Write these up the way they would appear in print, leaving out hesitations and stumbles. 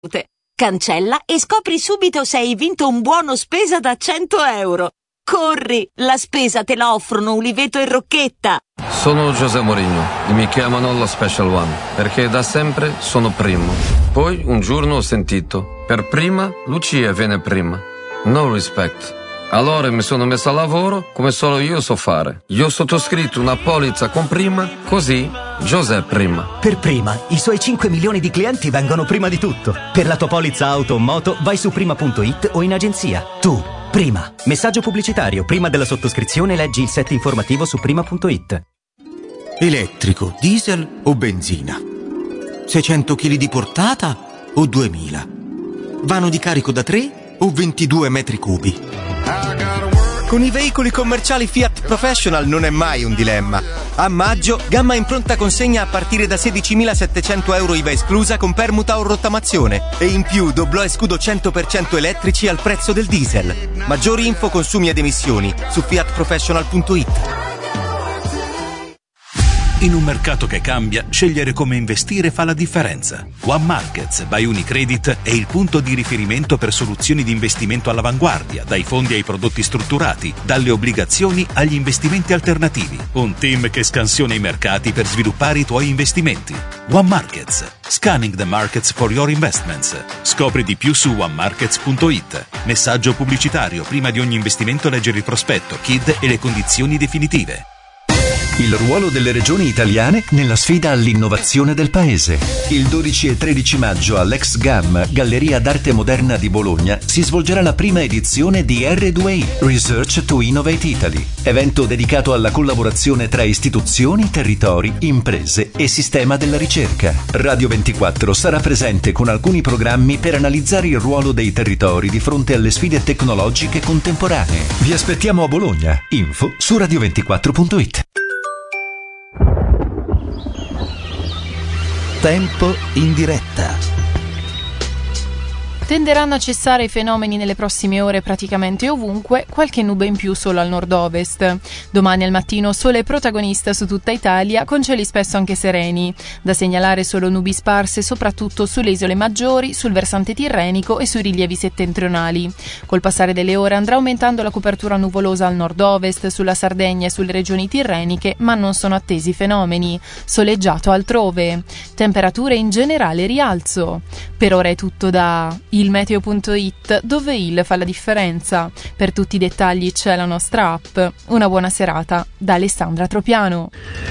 Cancella e scopri subito se hai vinto un buono spesa da 100 euro. Corri, la spesa te la offrono Uliveto e Rocchetta. Sono José Mourinho e mi chiamano lo Special One perché da sempre sono primo. Poi un giorno ho sentito, per prima Lucia viene prima. No respect. Allora mi sono messo a lavoro come solo io so fare. Io ho sottoscritto una polizza con prima, così José prima. Per prima, i suoi 5 milioni di clienti vengono prima di tutto. Per la tua polizza auto o moto vai su prima.it o in agenzia. Tu, prima. Messaggio pubblicitario. Prima della sottoscrizione leggi il set informativo su prima.it. Elettrico, diesel o benzina? 600 kg di portata o 2000? Vano di carico da 3 o 22 metri cubi? Con i veicoli commerciali Fiat Professional non è mai un dilemma. A maggio, gamma in pronta consegna a partire da 16.700 euro IVA esclusa con permuta o rottamazione. E in più doblò e scudo 100% elettrici al prezzo del diesel. Maggiori info, consumi ed emissioni su fiatprofessional.it. In un mercato che cambia, scegliere come investire fa la differenza. One Markets by Unicredit è il punto di riferimento per soluzioni di investimento all'avanguardia, dai fondi ai prodotti strutturati, dalle obbligazioni agli investimenti alternativi. Un team che scansiona i mercati per sviluppare i tuoi investimenti. One Markets. Scanning the markets for your investments. Scopri di più su onemarkets.it. Messaggio pubblicitario. Prima di ogni investimento leggere il prospetto, KID e le condizioni definitive. Il ruolo delle regioni italiane nella sfida all'innovazione del paese. Il 12 e 13 maggio all'Ex GAM, Galleria d'Arte Moderna di Bologna, si svolgerà la prima edizione di R2I, Research to Innovate Italy, evento dedicato alla collaborazione tra istituzioni, territori, imprese e sistema della ricerca. Radio 24 sarà presente con alcuni programmi per analizzare il ruolo dei territori di fronte alle sfide tecnologiche contemporanee. Vi aspettiamo a Bologna. Info su radio24.it. Tempo in diretta. Tenderanno a cessare i fenomeni nelle prossime ore praticamente ovunque, qualche nube in più solo al nord-ovest. Domani al mattino sole protagonista su tutta Italia, con cieli spesso anche sereni. Da segnalare solo nubi sparse soprattutto sulle isole maggiori, sul versante tirrenico e sui rilievi settentrionali. Col passare delle ore andrà aumentando la copertura nuvolosa al nord-ovest, sulla Sardegna e sulle regioni tirreniche, ma non sono attesi fenomeni. Soleggiato altrove. Temperature in generale rialzo. Per ora è tutto da ilmeteo.it, dove il fa la differenza. Per tutti i dettagli c'è la nostra app. Una buona serata da Alessandra Tropiano.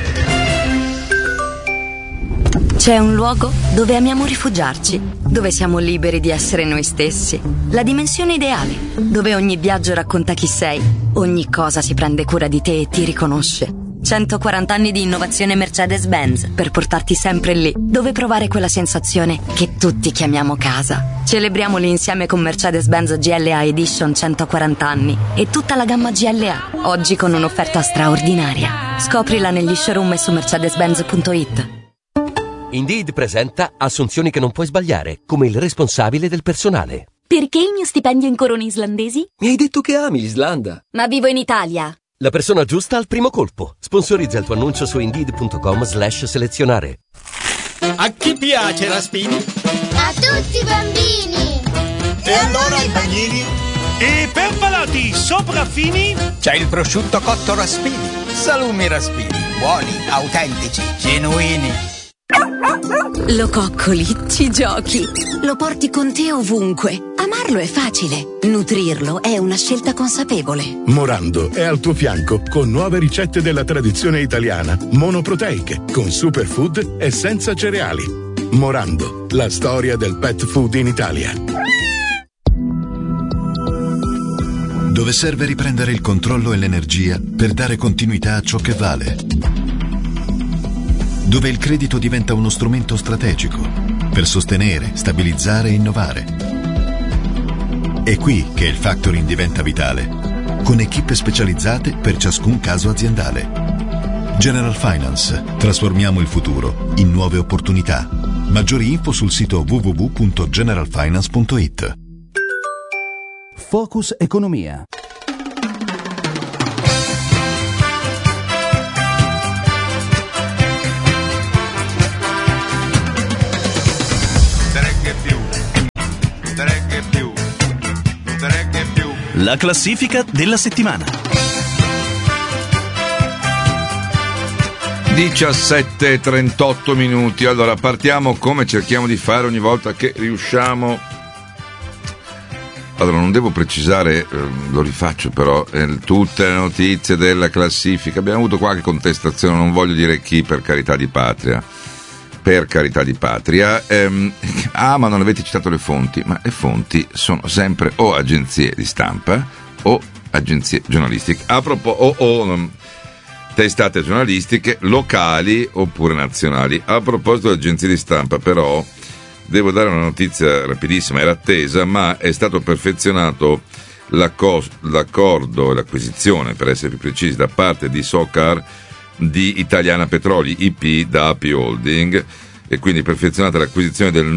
C'è un luogo dove amiamo rifugiarci, dove siamo liberi di essere noi stessi. La dimensione ideale, dove ogni viaggio racconta chi sei, ogni cosa si prende cura di te e ti riconosce. 140 anni di innovazione Mercedes-Benz per portarti sempre lì, dove provare quella sensazione che tutti chiamiamo casa. Celebriamoli insieme con Mercedes-Benz GLA Edition 140 anni e tutta la gamma GLA, oggi con un'offerta straordinaria. Scoprila negli showroom e su mercedes-benz.it. Indeed presenta assunzioni che non puoi sbagliare, come il responsabile del personale. Perché il mio stipendio in corone islandesi? Mi hai detto che ami l'Islanda. Ma vivo in Italia. La persona giusta al primo colpo. Sponsorizza il tuo annuncio su Indeed.com/selezionare. A chi piace Raspini? A tutti i bambini. E allora i bagnini? E per palati sopraffini? C'è il prosciutto cotto Raspini. Salumi Raspini. Buoni, autentici, genuini. Lo coccoli, ci giochi, lo porti con te ovunque. Amarlo è facile, nutrirlo è una scelta consapevole. Morando è al tuo fianco con nuove ricette della tradizione italiana, monoproteiche, con superfood e senza cereali. Morando, la storia del pet food in Italia. Dove serve riprendere il controllo e l'energia per dare continuità a ciò che vale. Dove il credito diventa uno strumento strategico per sostenere, stabilizzare e innovare. È qui che il factoring diventa vitale, con equipe specializzate per ciascun caso aziendale. General Finance. Trasformiamo il futuro in nuove opportunità. Maggiori info sul sito www.generalfinance.it. Focus Economia. la classifica della settimana. 17:38 minuti. Allora partiamo come cerchiamo di fare ogni volta che riusciamo. Allora non devo precisare, lo rifaccio però, tutte le notizie della classifica. Abbiamo avuto qualche contestazione, non voglio dire chi, per carità di patria. Ma non avete citato le fonti. Ma le fonti sono sempre o agenzie di stampa o agenzie giornalistiche, testate giornalistiche locali oppure nazionali. A proposito di agenzie di stampa, però, devo dare una notizia rapidissima, era attesa, ma è stato perfezionato l'accordo, l'acquisizione, per essere più precisi, da parte di SOCAR di Italiana Petroli, IP da API Holding, e quindi perfezionata l'acquisizione del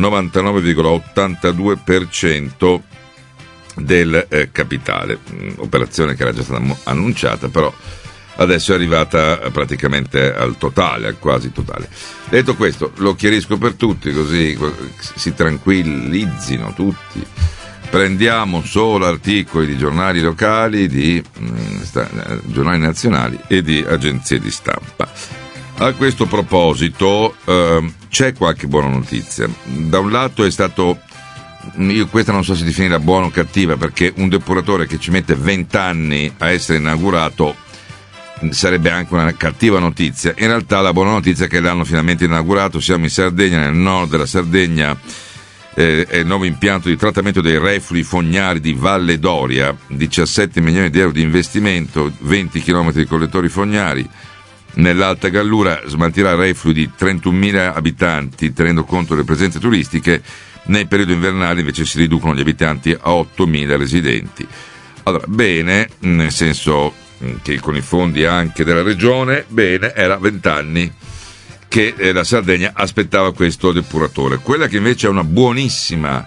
99,82% del capitale, operazione che era già stata annunciata, però adesso è arrivata praticamente al totale, al quasi totale. Detto questo, lo chiarisco per tutti, così si tranquillizzino tutti. Prendiamo solo articoli di giornali locali, di giornali nazionali e di agenzie di stampa. A questo proposito c'è qualche buona notizia. Da un lato è stato, io questa non so se definirla buona o cattiva, perché un depuratore che ci mette 20 anni a essere inaugurato sarebbe anche una cattiva notizia. In realtà la buona notizia è che l'hanno finalmente inaugurato. Siamo in Sardegna, nel nord della Sardegna. È il nuovo impianto di trattamento dei reflui fognari di Valle Doria, 17 milioni di euro di investimento, 20 km di collettori fognari. Nell'Alta Gallura smaltirà reflui di 31.000 abitanti, tenendo conto delle presenze turistiche. Nel periodo invernale invece si riducono gli abitanti a 8.000 residenti. Allora, bene, nel senso che con i fondi anche della regione, bene, era 20 anni che la Sardegna aspettava questo depuratore. Quella che invece è una buonissima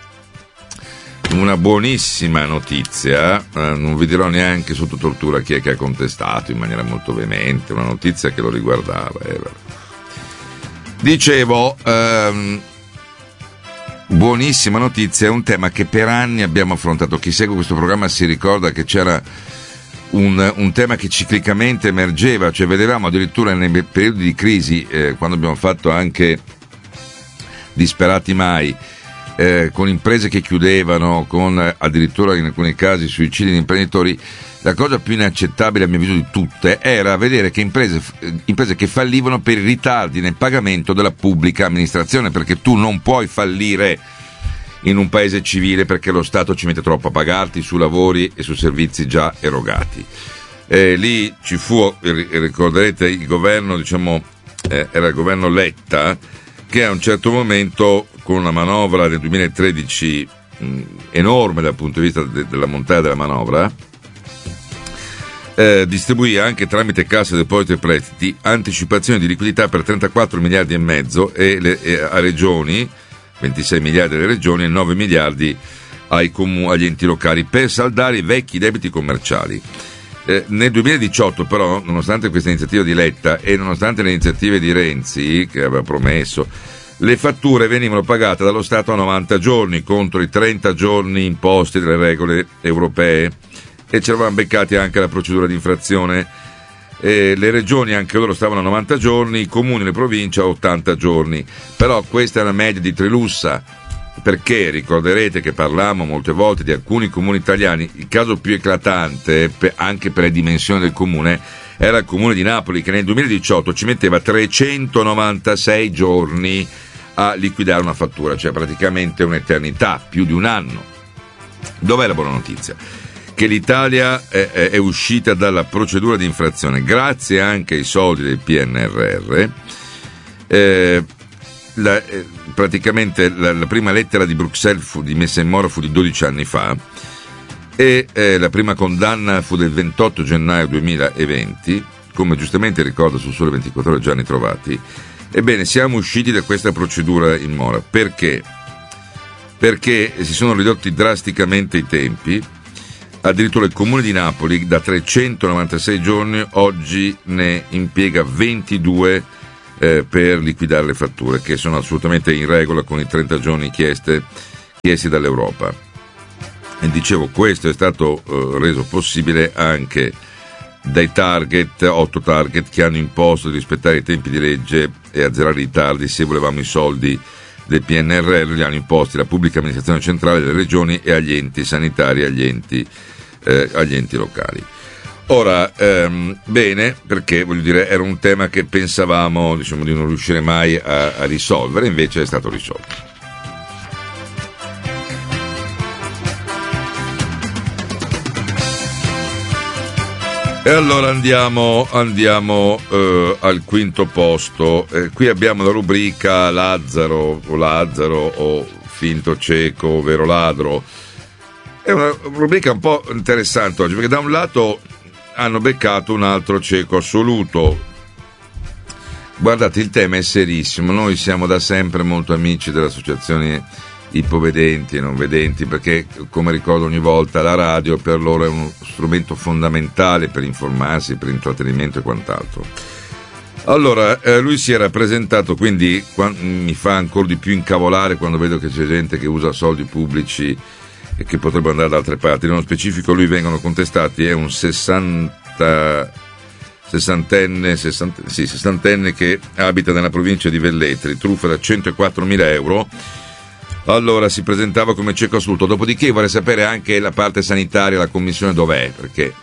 notizia, non vi dirò neanche sotto tortura chi è che ha contestato in maniera molto veemente, una notizia che lo riguardava. Dicevo, buonissima notizia, è un tema che per anni abbiamo affrontato. Chi segue questo programma si ricorda che c'era un tema che ciclicamente emergeva, cioè vedevamo addirittura nei periodi di crisi, quando abbiamo fatto anche Disperati Mai, con imprese che chiudevano, con addirittura in alcuni casi suicidi di imprenditori. La cosa più inaccettabile a mio avviso di tutte era vedere che imprese che fallivano per i ritardi nel pagamento della pubblica amministrazione, perché tu non puoi fallire in un paese civile perché lo Stato ci mette troppo a pagarti su lavori e su servizi già erogati. Lì ci fu, ricorderete, il governo, era il governo Letta, che a un certo momento, con una manovra del 2013 enorme dal punto di vista della montagna della manovra, distribuì anche tramite Cassa Depositi e Prestiti anticipazioni di liquidità per 34 miliardi e mezzo a regioni, 26 miliardi alle regioni e 9 miliardi agli enti locali per saldare i vecchi debiti commerciali. Nel 2018 però, nonostante questa iniziativa di Letta e nonostante le iniziative di Renzi, che aveva promesso, le fatture venivano pagate dallo Stato a 90 giorni contro i 30 giorni imposti dalle regole europee, e ci eravamo beccati anche la procedura di infrazione. Le regioni anche loro stavano a 90 giorni, i comuni e le province a 80 giorni. Però questa è una media di Trilussa, perché ricorderete che parlammo molte volte di alcuni comuni italiani. Il caso più eclatante, anche per le dimensioni del comune, era il comune di Napoli, che nel 2018 ci metteva 396 giorni a liquidare una fattura, cioè praticamente un'eternità, più di un anno. Dov'è la buona notizia? Che l'Italia è uscita dalla procedura di infrazione grazie anche ai soldi del PNRR. Praticamente la prima lettera di Bruxelles di messa in mora fu di 12 anni fa, e la prima condanna fu del 28 gennaio 2020, come giustamente ricorda su Sole 24 Ore Gianni Trovati. Ebbene, siamo usciti da questa procedura in mora. Perché? Perché si sono ridotti drasticamente i tempi. Addirittura il Comune di Napoli da 396 giorni oggi ne impiega 22 per liquidare le fatture, che sono assolutamente in regola con i 30 giorni chiesti dall'Europa. E dicevo, questo è stato reso possibile anche dai target, 8 target che hanno imposto di rispettare i tempi di legge e azzerare i ritardi se volevamo i soldi del PNRR. Li hanno imposti la pubblica amministrazione centrale, delle regioni e agli enti sanitari e agli enti locali. Ora, bene, perché voglio dire, era un tema che pensavamo, diciamo, di non riuscire mai a risolvere, invece è stato risolto. E allora andiamo al quinto posto. Qui abbiamo la rubrica Lazzaro o finto cieco o vero ladro. È una rubrica un po' interessante oggi, perché da un lato hanno beccato un altro cieco assoluto. Guardate, il tema è serissimo. Noi siamo da sempre molto amici delle associazioni ipovedenti e non vedenti, perché, come ricordo ogni volta, la radio per loro è uno strumento fondamentale per informarsi, per intrattenimento e quant'altro. Allora, lui si era presentato, quindi mi fa ancora di più incavolare quando vedo che c'è gente che usa soldi pubblici e che potrebbe andare da altre parti. Nello specifico lui vengono contestati, è un sessantenne che abita nella provincia di Velletri, truffa da 104.000 euro. Allora, si presentava come cieco assoluto, dopodiché vorrei sapere anche la parte sanitaria, la commissione dov'è, perché...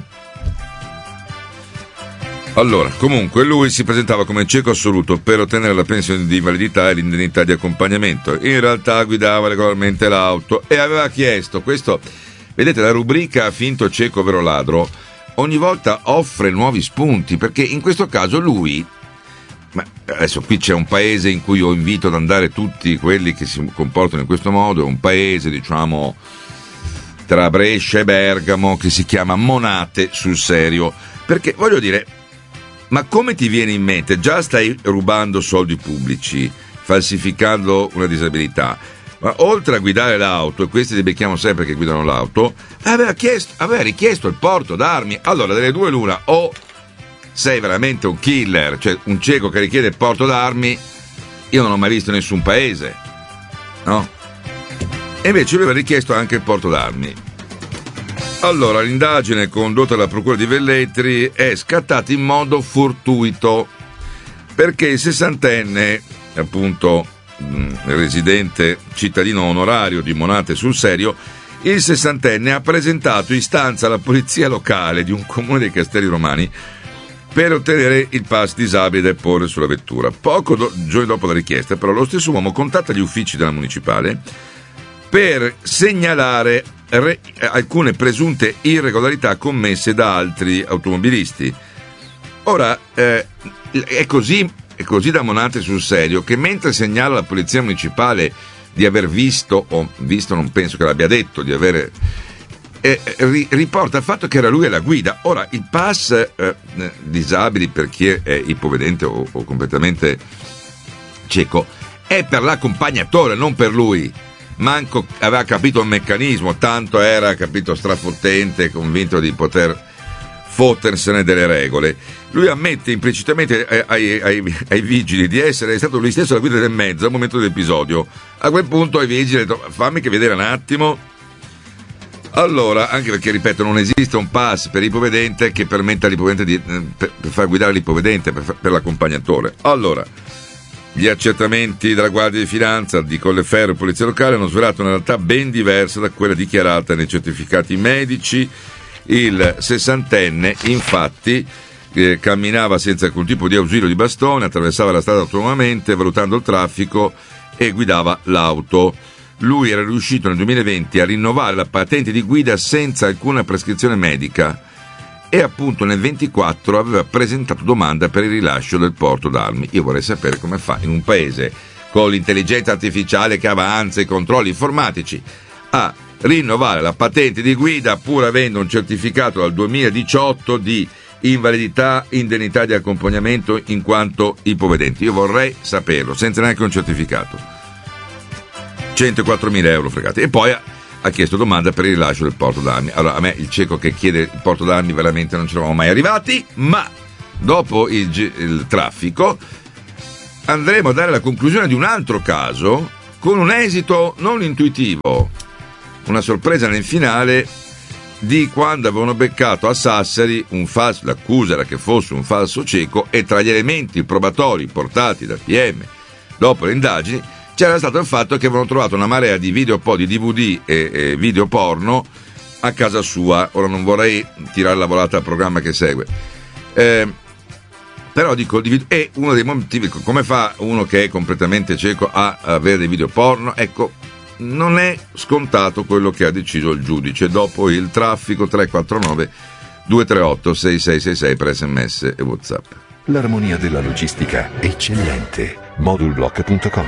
Allora, comunque, lui si presentava come cieco assoluto per ottenere la pensione di invalidità e l'indennità di accompagnamento. In realtà guidava regolarmente l'auto e aveva chiesto questo. Vedete, la rubrica finto cieco vero ladro ogni volta offre nuovi spunti, perché in questo caso lui... Ma adesso qui c'è un paese in cui io invito ad andare tutti quelli che si comportano in questo modo, è un paese, diciamo, tra Brescia e Bergamo, che si chiama Monate sul serio, perché voglio dire, ma come ti viene in mente? Già stai rubando soldi pubblici, falsificando una disabilità, ma oltre a guidare l'auto, e questi li becchiamo sempre che guidano l'auto, aveva richiesto il porto d'armi. Allora, delle due l'una, o sei veramente un killer, cioè un cieco che richiede il porto d'armi, io non ho mai visto in nessun paese, no? E invece lui aveva richiesto anche il porto d'armi. Allora, l'indagine condotta dalla procura di Velletri è scattata in modo fortuito, perché il sessantenne, appunto residente cittadino onorario di Monate sul Serio, il sessantenne ha presentato istanza alla polizia locale di un comune dei Castelli Romani per ottenere il pass disabile da porre sulla vettura. Giorni dopo la richiesta, però, lo stesso uomo contatta gli uffici della municipale per segnalare alcune presunte irregolarità commesse da altri automobilisti. Ora, è così da Monate sul Serio che mentre segnala alla polizia municipale di aver visto non penso che l'abbia detto, di avere... riporta il fatto che era lui alla guida. Ora, il pass disabili per chi è ipovedente o completamente cieco è per l'accompagnatore, non per lui. Manco aveva capito il meccanismo, tanto era, capito, strafottente, convinto di poter fottersene delle regole. Lui ammette implicitamente ai vigili di essere stato lui stesso la guida del mezzo al momento dell'episodio. A quel punto ai vigili ha detto: fammi che vedere un attimo. Allora, anche perché, ripeto, non esiste un pass per ipovedente che permetta all'ipovedente per far guidare l'ipovedente, per l'accompagnatore. Allora, gli accertamenti della Guardia di Finanza di Colleferro e Polizia Locale hanno svelato una realtà ben diversa da quella dichiarata nei certificati medici. Il sessantenne, infatti, camminava senza alcun tipo di ausilio di bastone, attraversava la strada autonomamente, valutando il traffico, e guidava l'auto. Lui era riuscito nel 2020 a rinnovare la patente di guida senza alcuna prescrizione medica e appunto nel 2024 aveva presentato domanda per il rilascio del porto d'armi. Io vorrei sapere come fa in un paese con l'intelligenza artificiale che avanza, i controlli informatici, a rinnovare la patente di guida pur avendo un certificato dal 2018 di invalidità, indennità di accompagnamento in quanto ipovedenti. Io vorrei saperlo, senza neanche un certificato. 104.000 euro fregati. E poi ha chiesto domanda per il rilascio del porto d'armi. Allora, a me il cieco che chiede il porto d'armi veramente non ci eravamo mai arrivati, ma dopo il traffico andremo a dare la conclusione di un altro caso con un esito non intuitivo. una sorpresa nel finale di quando avevano beccato a Sassari l'accusa era che fosse un falso cieco, e tra gli elementi probatori portati dal PM dopo le indagini c'era stato il fatto che avevano trovato una marea di di DVD e video porno a casa sua. Ora non vorrei tirare la volata al programma che segue, però dico, è uno dei motivi. Come fa uno che è completamente cieco a avere dei video porno? Ecco, non è scontato quello che ha deciso il giudice dopo il traffico. 349 238 6666 per SMS e WhatsApp. L'armonia della logistica eccellente. Modulblock.com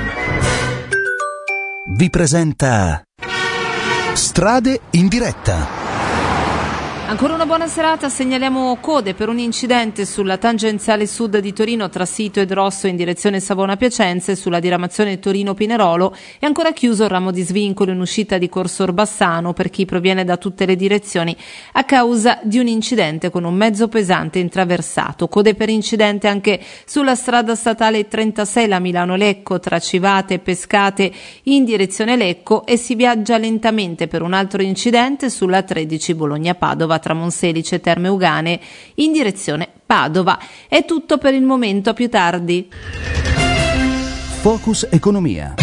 vi presenta Strade in diretta. Ancora una buona serata, segnaliamo code per un incidente sulla tangenziale sud di Torino tra Sito ed Rosso in direzione Savona-Piacenza e sulla diramazione Torino-Pinerolo. È ancora chiuso il ramo di svincolo in uscita di Corso Orbassano per chi proviene da tutte le direzioni a causa di un incidente con un mezzo pesante intraversato. Code per incidente anche sulla strada statale 36, la Milano-Lecco tra Civate e Pescate in direzione Lecco, e si viaggia lentamente per un altro incidente sulla 13 Bologna-Padova tra Monselice e Terme Ugane in direzione Padova. È tutto per il momento, a più tardi. Focus Economia.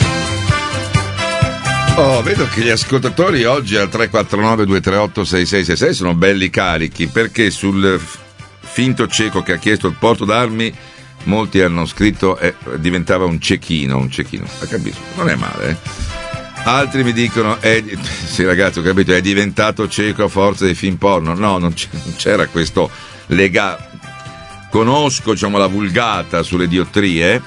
Vedo che gli ascoltatori oggi al 349 238 6666 sono belli carichi, perché sul finto cieco che ha chiesto il porto d'armi molti hanno scritto diventava un cecchino. Capisco, non è male, Altri mi dicono, sì ragazzi ho capito, è diventato cieco a forza dei film porno. No, non c'era questo legato. Conosco, la vulgata sulle diottrie,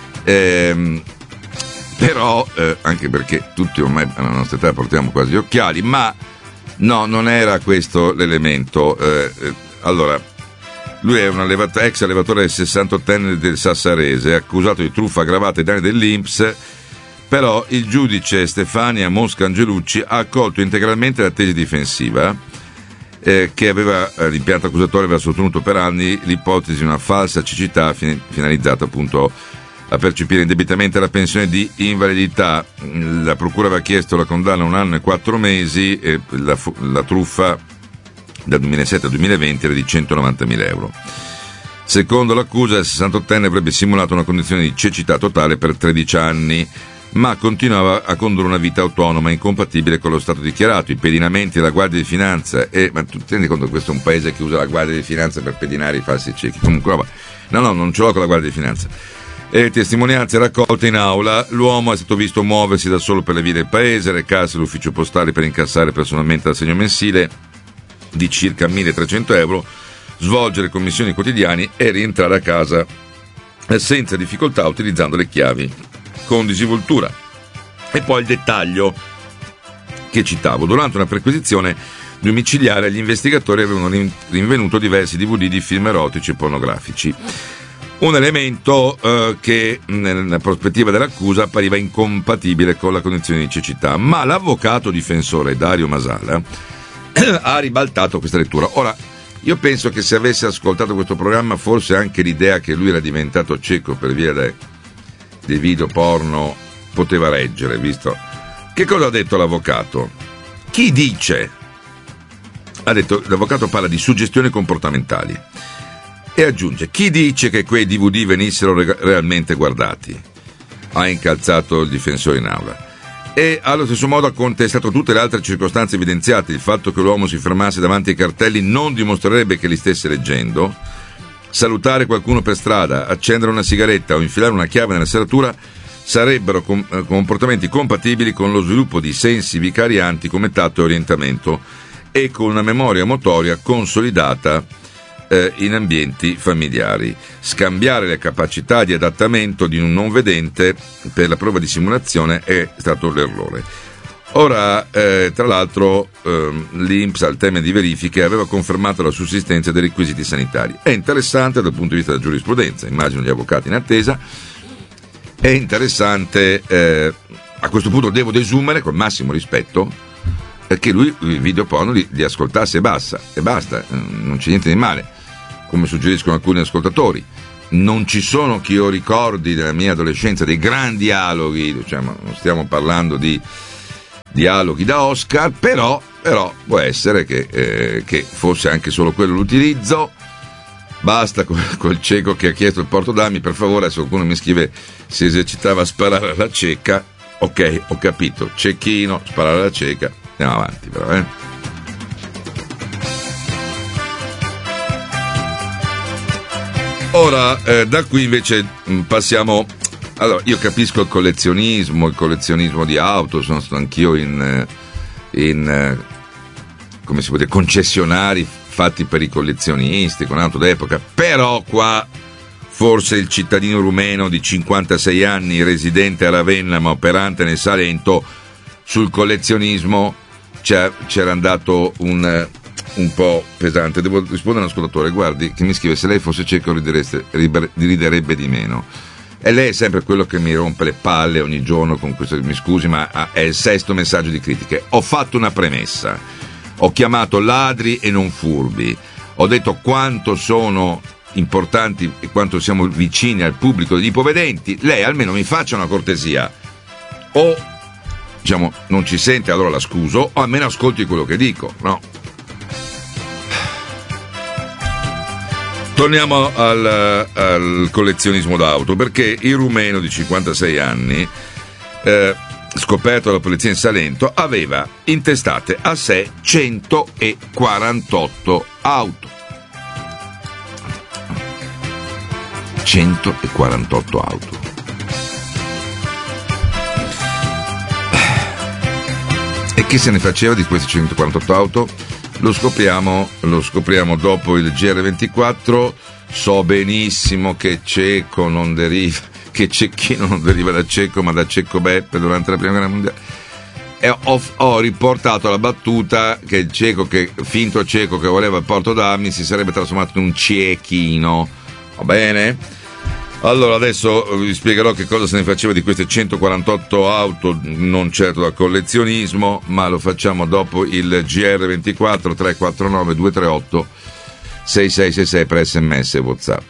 però anche perché tutti ormai alla nostra età portiamo quasi gli occhiali, ma no, non era questo l'elemento. Allora, lui è un ex allevatore 68enne del Sassarese, accusato di truffa aggravata ai danni dell'INPS. Però il giudice Stefania Mosca Angelucci ha accolto integralmente la tesi difensiva che aveva l'impianto accusatorio aveva sostenuto per anni l'ipotesi di una falsa cecità finalizzata appunto a percepire indebitamente la pensione di invalidità. La procura aveva chiesto la condanna a 1 anno e 4 mesi e la truffa dal 2007 al 2020 era di 190.000 euro. Secondo l'accusa, il 68enne avrebbe simulato una condizione di cecità totale per 13 anni, ma continuava a condurre una vita autonoma incompatibile con lo stato dichiarato. I pedinamenti della Guardia di Finanza ma tu ti rendi conto che questo è un paese che usa la Guardia di Finanza per pedinare i falsi ciechi? Comunque no, non ce l'ho con la Guardia di Finanza. E testimonianze raccolte in aula: l'uomo è stato visto muoversi da solo per le vie del paese, recarsi all'ufficio postale per incassare personalmente l'assegno mensile di circa 1.300 euro, svolgere commissioni quotidiane e rientrare a casa senza difficoltà utilizzando le chiavi con disinvoltura. E poi il dettaglio che citavo: durante una perquisizione domiciliare gli investigatori avevano rinvenuto diversi DVD di film erotici e pornografici, un elemento che nella prospettiva dell'accusa appariva incompatibile con la condizione di cecità, ma l'avvocato difensore Dario Masala ha ribaltato questa lettura. Ora, io penso che se avesse ascoltato questo programma forse anche l'idea che lui era diventato cieco per via dei video porno poteva reggere, visto. Che cosa ha detto l'avvocato? Chi dice? Ha detto, l'avvocato parla di suggestioni comportamentali e aggiunge: chi dice che quei DVD venissero realmente guardati? Ha incalzato il difensore in aula. E allo stesso modo ha contestato tutte le altre circostanze evidenziate. Il fatto che l'uomo si fermasse davanti ai cartelli non dimostrerebbe che li stesse leggendo. Salutare qualcuno per strada, accendere una sigaretta o infilare una chiave nella serratura sarebbero comportamenti compatibili con lo sviluppo di sensi vicarianti come tatto e orientamento e con una memoria motoria consolidata in ambienti familiari. Scambiare le capacità di adattamento di un non vedente per la prova di simulazione è stato l'errore. Ora, tra l'altro, l'INPS al termine di verifiche aveva confermato la sussistenza dei requisiti sanitari. È interessante dal punto di vista della giurisprudenza, immagino gli avvocati in attesa. È interessante, a questo punto devo desumere col massimo rispetto che lui i video porno li ascoltasse e basta, non c'è niente di male, come suggeriscono alcuni ascoltatori. Non ci sono, che io ricordi della mia adolescenza, dei grandi dialoghi, non stiamo parlando di dialoghi da Oscar, però può essere che fosse anche solo quello l'utilizzo. Basta col cieco che ha chiesto il porto d'armi, per favore. Adesso qualcuno mi scrive si esercitava a sparare alla cieca. Ok, ho capito, cecchino, sparare alla cieca, andiamo avanti però, Ora, da qui invece passiamo. Allora, io capisco il collezionismo di auto, sono stato anch'io in come si può dire, concessionari fatti per i collezionisti con auto d'epoca, però qua forse il cittadino rumeno di 56 anni, residente a Ravenna ma operante nel Salento, sul collezionismo c'era andato un po' pesante. Devo rispondere all'ascoltatore, guardi, che mi scrive: se lei fosse cieco riderebbe di meno. E lei è sempre quello che mi rompe le palle ogni giorno con questo. Mi scusi, ma è il 6º messaggio di critiche. Ho fatto una premessa, ho chiamato ladri e non furbi, ho detto quanto sono importanti e quanto siamo vicini al pubblico degli ipovedenti. Lei almeno mi faccia una cortesia, o diciamo non ci sente, allora la scuso, o almeno ascolti quello che dico, no? Torniamo al collezionismo d'auto, perché il rumeno di 56 anni, scoperto dalla polizia in Salento, aveva intestate a sé 148 auto. 148 auto. E che se ne faceva di queste 148 auto? Lo scopriamo dopo il GR24. So benissimo che Cecchino non deriva da Cecco, ma da Cecco Beppe durante la prima guerra mondiale. E ho riportato la battuta che il finto cieco che voleva il porto d'armi si sarebbe trasformato in un ciechino. Va bene? Allora adesso vi spiegherò che cosa se ne faceva di queste 148 auto, non certo da collezionismo, ma lo facciamo dopo il GR24 349 238 6666 per SMS e WhatsApp.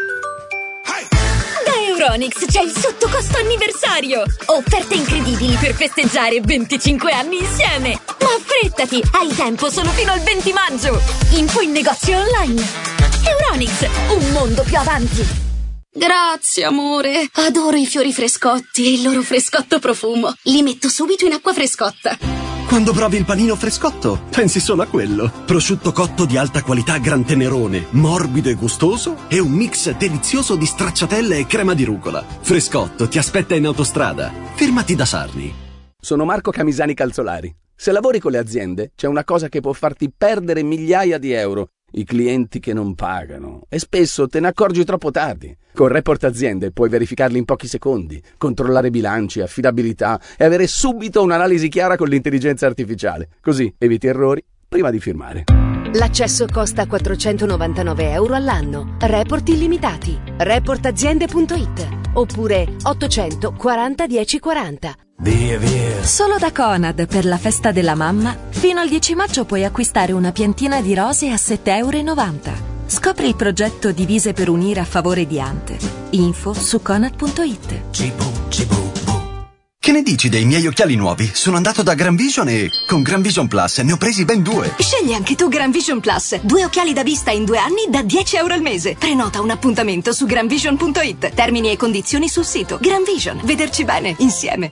Da Euronics c'è il sottocosto anniversario! Offerte incredibili per festeggiare 25 anni insieme! Ma affrettati, hai tempo solo fino al 20 maggio! Info in negozio online. Euronics, un mondo più avanti! Grazie, amore. Adoro i fiori frescotti e il loro frescotto profumo. Li metto subito in acqua frescotta. Quando provi il panino frescotto, pensi solo a quello. Prosciutto cotto di alta qualità Gran Tenerone, morbido e gustoso, e un mix delizioso di stracciatelle e crema di rucola. Frescotto ti aspetta in autostrada. Fermati da Sarni. Sono Marco Camisani Calzolari. Se lavori con le aziende, c'è una cosa che può farti perdere migliaia di euro. I clienti che non pagano, e spesso te ne accorgi troppo tardi. Con Report Aziende puoi verificarli in pochi secondi, controllare bilanci, affidabilità e avere subito un'analisi chiara con l'intelligenza artificiale. Così eviti errori prima di firmare. L'accesso costa 499 euro all'anno. Report illimitati. Reportaziende.it oppure 840 1040. Via. Solo da Conad per la festa della mamma fino al 10 maggio puoi acquistare una piantina di rose a 7,90 euro. Scopri il progetto Divise per unire a favore di Ante. Info su Conad.it. Che ne dici dei miei occhiali nuovi? Sono andato da Gran Vision e con Gran Vision Plus ne ho presi ben 2. Scegli anche tu Gran Vision Plus. 2 occhiali da vista in 2 anni da 10 euro al mese. Prenota un appuntamento su granvision.it. Termini e condizioni sul sito. Gran Vision. Vederci bene insieme.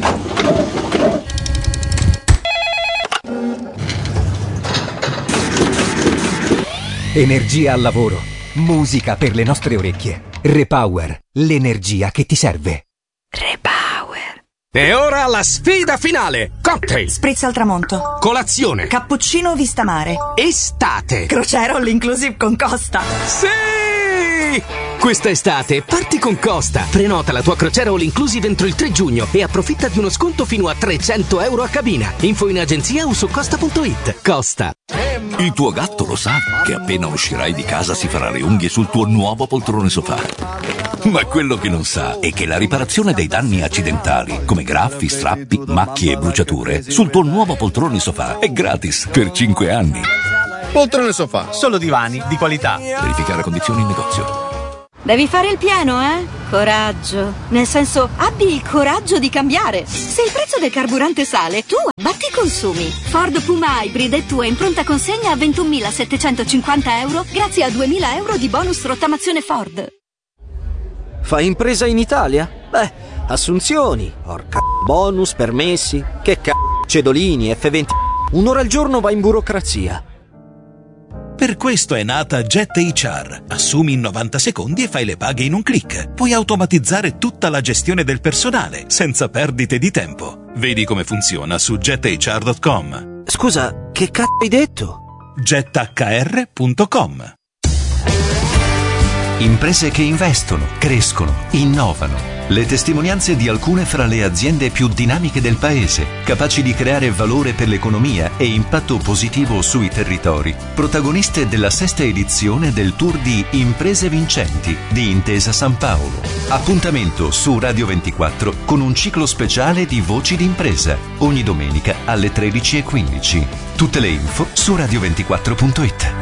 Energia al lavoro. Musica per le nostre orecchie. Repower. L'energia che ti serve. E ora la sfida finale! Cocktail! Spritz al tramonto. Colazione! Cappuccino vista mare. Estate! Crociera all inclusive con Costa. Sì! Questa estate parti con Costa. Prenota la tua crociera all inclusive entro il 3 giugno e approfitta di uno sconto fino a 300 euro a cabina. Info in agenzia o su costa.it. Costa. Il tuo gatto lo sa che appena uscirai di casa si farà le unghie sul tuo nuovo poltrone sofà. Ma quello che non sa è che la riparazione dei danni accidentali, come graffi, strappi, macchie e bruciature, sul tuo nuovo poltrone sofà è gratis per 5 anni. Poltrone sofà, solo divani di qualità. Verificare condizioni in negozio. Devi fare il pieno, Coraggio. Nel senso, abbi il coraggio di cambiare. Se il prezzo del carburante sale, tu abbatti i consumi. Ford Puma Hybrid è tua in pronta consegna a 21.750 euro grazie a 2.000 euro di bonus rottamazione Ford. Fai impresa in Italia? Beh, assunzioni, porca bonus, permessi, che cedolini, F20. Un'ora al giorno va in burocrazia. Per questo è nata Jet HR. Assumi in 90 secondi e fai le paghe in un click. Puoi automatizzare tutta la gestione del personale, senza perdite di tempo. Vedi come funziona su jethr.com. Scusa, che hai detto? jethr.com. Imprese che investono, crescono, innovano. Le testimonianze di alcune fra le aziende più dinamiche del paese, capaci di creare valore per l'economia e impatto positivo sui territori. Protagoniste della 6ª edizione del tour di Imprese Vincenti di Intesa San Paolo. Appuntamento su Radio 24 con un ciclo speciale di Voci d'impresa, ogni domenica alle 13:15. Tutte le info su radio24.it.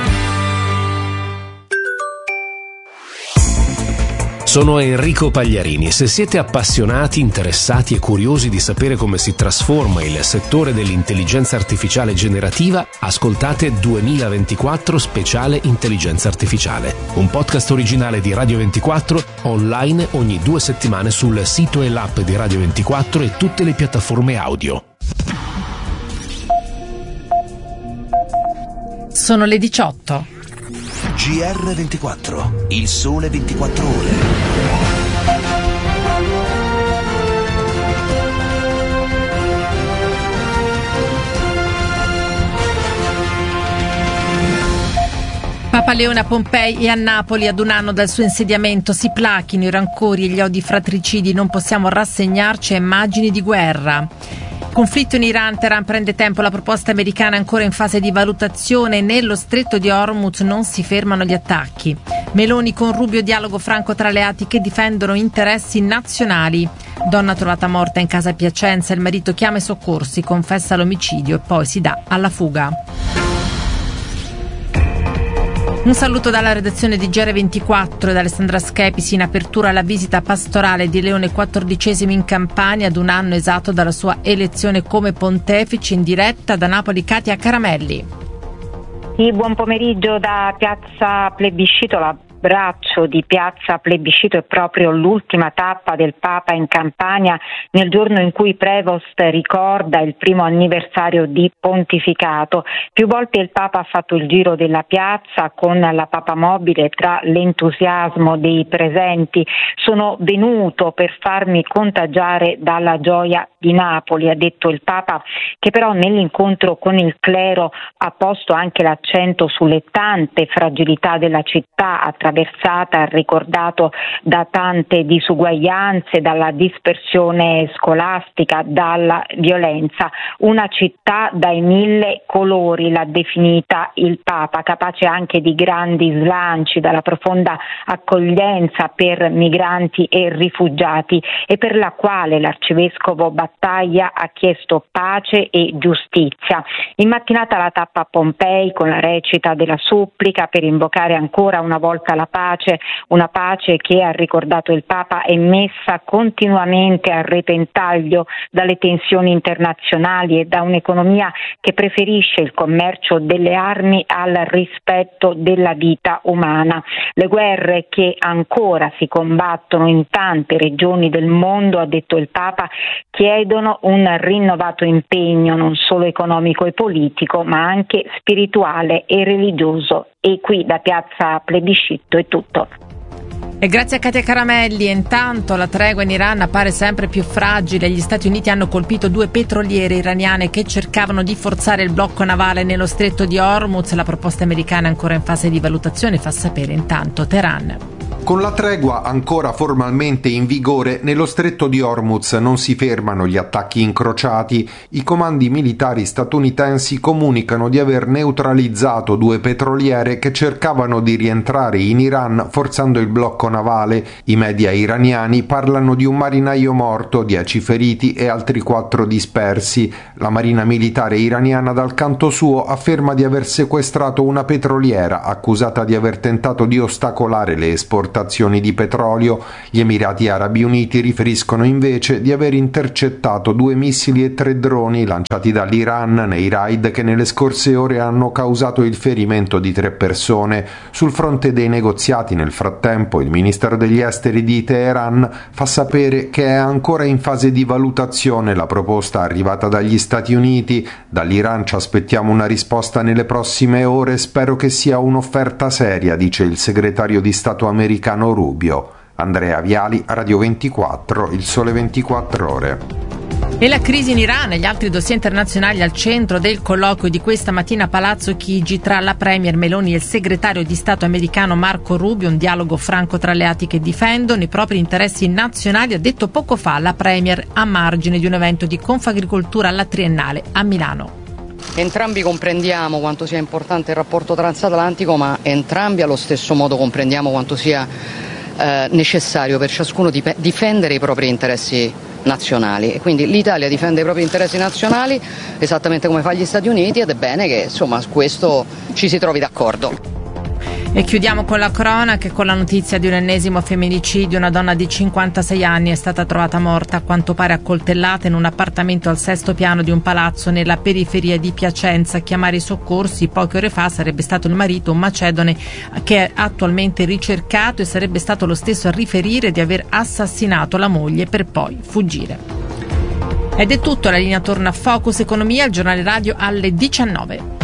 Sono Enrico Pagliarini. Se siete appassionati, interessati e curiosi di sapere come si trasforma il settore dell'intelligenza artificiale generativa, ascoltate 2024 Speciale Intelligenza Artificiale, un podcast originale di Radio 24, online ogni 2 settimane sul sito e l'app di Radio 24 e tutte le piattaforme audio. Sono le 18. GR24, il sole 24 ore. Papa Leone a Pompei e a Napoli ad un anno dal suo insediamento. Si plachino i rancori e gli odi fratricidi, non possiamo rassegnarci a immagini di guerra. Conflitto in Iran, Teheran prende tempo, la proposta americana è ancora in fase di valutazione. Nello stretto di Hormuz non si fermano gli attacchi. Meloni con Rubio, dialogo franco tra alleati che difendono interessi nazionali. Donna trovata morta in casa a Piacenza, il marito chiama i soccorsi, confessa l'omicidio e poi si dà alla fuga. Un saluto dalla redazione di GR24 e da Alessandra Schepisi in apertura alla visita pastorale di Leone XIV in Campania ad un anno esatto dalla sua elezione come pontefice. In diretta da Napoli Katia Caramelli. Sì, buon pomeriggio da Piazza Plebiscito. L'abbraccio di Piazza Plebiscito è proprio l'ultima tappa del Papa in Campania nel giorno in cui Prevost ricorda il primo anniversario di pontificato. Più volte il Papa ha fatto il giro della piazza con la papamobile. Tra l'entusiasmo dei presenti: sono venuto per farmi contagiare dalla gioia di Napoli, ha detto il Papa, che però nell'incontro con il clero ha posto anche l'accento sulle tante fragilità della città attraversata, ricordato da tante disuguaglianze, dalla dispersione scolastica, dalla violenza. Una città dai 1000 colori, l'ha definita il Papa, capace anche di grandi slanci, dalla profonda accoglienza per migranti e rifugiati, e per la quale l'arcivescovo Battaglia ha chiesto pace e giustizia. In mattinata la tappa a Pompei con la recita della supplica per invocare ancora una volta la pace, una pace che, ha ricordato il Papa, è messa continuamente a repentaglio dalle tensioni internazionali e da un'economia che preferisce il commercio delle armi al rispetto della vita umana. Le guerre che ancora si combattono in tante regioni del mondo, ha detto il Papa, chiedono un rinnovato impegno non solo economico e politico, ma anche spirituale e religioso. E qui da Piazza Plebiscito è tutto. E grazie a Katia Caramelli. E intanto la tregua in Iran appare sempre più fragile. Gli Stati Uniti hanno colpito 2 petroliere iraniane che cercavano di forzare il blocco navale nello stretto di Hormuz. La proposta americana è ancora in fase di valutazione, fa sapere intanto Teheran. Con la tregua ancora formalmente in vigore, nello stretto di Hormuz non si fermano gli attacchi incrociati. I comandi militari statunitensi comunicano di aver neutralizzato 2 petroliere che cercavano di rientrare in Iran forzando il blocco navale. I media iraniani parlano di un marinaio morto, 10 feriti e altri 4 dispersi. La marina militare iraniana dal canto suo afferma di aver sequestrato una petroliera accusata di aver tentato di ostacolare le esportazioni importazioni di petrolio. Gli Emirati Arabi Uniti riferiscono invece di aver intercettato 2 missili e 3 droni lanciati dall'Iran nei raid che nelle scorse ore hanno causato il ferimento di 3 persone. Sul fronte dei negoziati, nel frattempo, il Ministero degli Esteri di Teheran fa sapere che è ancora in fase di valutazione la proposta arrivata dagli Stati Uniti. Dall'Iran ci aspettiamo una risposta nelle prossime ore, spero che sia un'offerta seria, dice il segretario di Stato americano Rubio. Andrea Viali, Radio 24, Il Sole 24 Ore. E la crisi in Iran e gli altri dossier internazionali al centro del colloquio di questa mattina a Palazzo Chigi tra la premier Meloni e il segretario di Stato americano Marco Rubio, un dialogo franco tra alleati che difendono i propri interessi nazionali, ha detto poco fa la premier a margine di un evento di Confagricoltura alla Triennale a Milano. Entrambi comprendiamo quanto sia importante il rapporto transatlantico, ma entrambi allo stesso modo comprendiamo quanto sia necessario per ciascuno difendere i propri interessi nazionali, e quindi l'Italia difende i propri interessi nazionali esattamente come fa gli Stati Uniti, ed è bene che insomma su questo ci si trovi d'accordo. E chiudiamo con la cronaca, con la notizia di un ennesimo femminicidio. Una donna di 56 anni è stata trovata morta, a quanto pare accoltellata, in un appartamento al 6° piano di un palazzo nella periferia di Piacenza. A chiamare i soccorsi poche ore fa sarebbe stato il marito, un macedone che è attualmente ricercato, e sarebbe stato lo stesso a riferire di aver assassinato la moglie per poi fuggire. Ed è tutto, la linea torna a Focus Economia, il giornale radio alle 19.